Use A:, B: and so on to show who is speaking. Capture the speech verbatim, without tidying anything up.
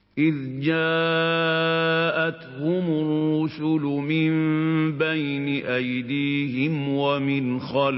A: إِذْ جَاءَتْهُمُ الرُّسُلُ مِن بَيْنِ أَيْدِيهِمْ وَمِنْ خَلْفِهِمْ